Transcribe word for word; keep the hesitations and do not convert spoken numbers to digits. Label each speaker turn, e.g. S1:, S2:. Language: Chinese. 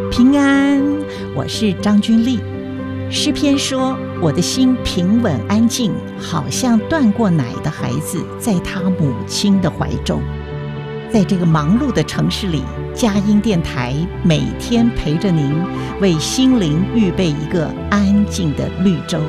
S1: 平安，我是张君丽。诗篇说，我的心平稳安静，好像断过奶的孩子在他母亲的怀中。在这个忙碌的城市里，佳音电台每天陪着您，为心灵预备一个安静的绿洲。